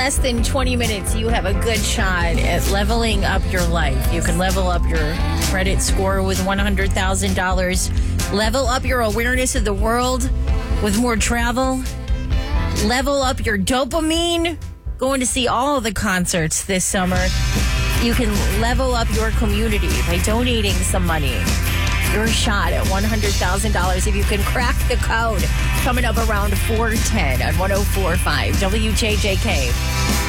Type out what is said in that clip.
less than 20 minutes, you have a good shot at leveling up your life. You can level up your credit score with $100,000, level up your awareness of the world with more travel, level up your dopamine, going to see all of the concerts this summer. You can level up your community by donating some money. Your shot at $100,000 if you can crack the code. Coming up around 4:10 on 104.5 WJJK.